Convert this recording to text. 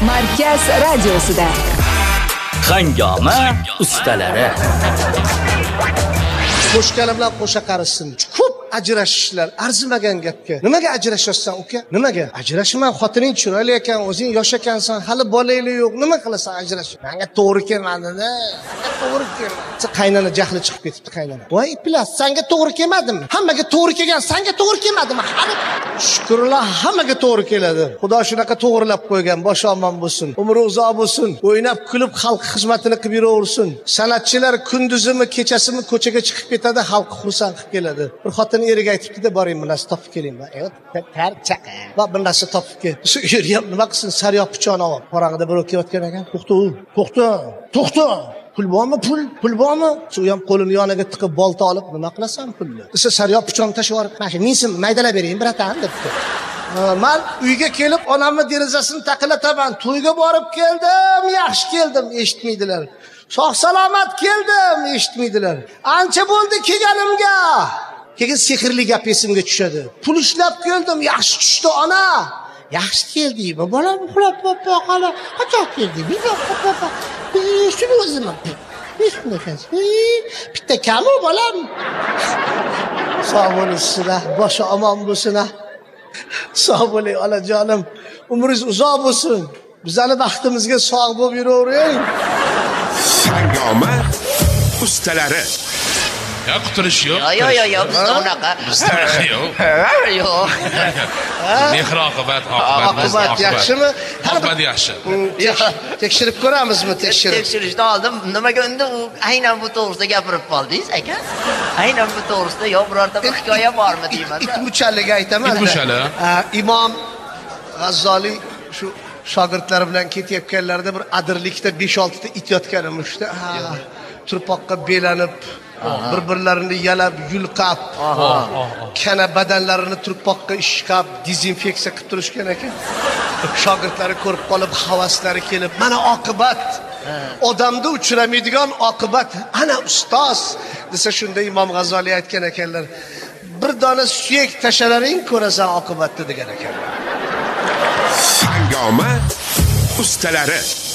Markaz radiosida Hangoma ustalari. Qo'shqani bilan qo'sha qarishsin. Ko'p ajrashishlar arzimagan gapga. Nimaga ajrashasan uka? Nimaga? Ajrashman, xotining chiroyli ekan, o'zing yosh ekansan, hali bolayli yo'q. Nima qilasan ajrash? Menga to'g'ri kelmadi-da. To'g'ri kelmadi. Qaynona jahli chiqib ketibdi qaynona. Voy plas, senga to'g'ri kelmadimi? Hammaga to'g'ri kelgan, senga to'g'ri kelmadimi? Shukrlar, hammaga to'g'ri keladi. Xudo shunaqa to'g'rilab qo'ygan, boshi omon bo'lsin, umri uzoq bo'lsin, o'ynab kulib xalq xizmatini qilib yuraversin. San'atchilar kunduzimi, kechasimi ko'chaga chiqib ketadi, xalq xursand qilib keladi. Bir xotin eriga aytibdi-da, boring bu narsa topib keling. Tarchaqa. Va bir narsa topib kel. Shu yerga nima qilsin, sariyog pichoqni olib, qorong'ida bir o'tayotgan ekan. To'xta. Pul bormi? Pul bormi? Shu ham qo'lini yoniga tiqib bolta olib, nima qilasan pulni? Desa sariyog pichoqni tashlab yuborib, "Mana shu minsin, maydalab bering, bratan" debdi. Men uyga kelib, onamni derazasini taqilataman. To'yga borib keldim, yaxshi keldim, eshitmaydilar. Sog' salomat keldim, eshitmaydilar. Ancha bo'ldi kelganimga. Keyin sehrli gap esimga tushadi. Pul ishlab keldim, yaxshi tushdi ona. Yaxshi keldingmi? Bolam uxlab qala. Qachon kelding? Shuni o'zim. Bitta kamu bolam. Sog' bo'lsin, boshi omon bo'lsin. Sog' bo'ling onajonim. Umringiz uzoq bo'lsin. Bizning baxtimizga sog' bo'lib yuravering. Hangoma ustalari. Ya qutulish yo'q. Yo'q, bizda unaqa. Yo'q. Mehr oqibat yaxshimi? Oqibat yaxshi. Tekshirib ko'ramizmi? Tekshirishdan oldin nimaga endi u aynan bu to'g'risida gapirib qoldingiz aka? Aynan bu to'g'risida yo birorta bir hikoya bormi deyman-da. Itmuchaliga aytaman. Itmuchali. Imom G'azzoliy shu shogirdlari bilan ketayotganlarida bir adirlikda 5-6 ta it yotgan emishda. Turpoqqa belanib, bir-birlarini yalab, yulqab, kana badanlarini turpoqqa ishqab, dezinfeksiya qilib turishgan ekan. Shogirdlari ko'rib qolib, havaslari kelib, mana oqibat. Odamda uchramaydigan oqibat. Ana ustoz desa shunda Imom G'azzoliy aytgan ekanlar. Bir dona suyak tashalaring ko'rasan oqibatni degan ekanlar. Hangoma ustalari.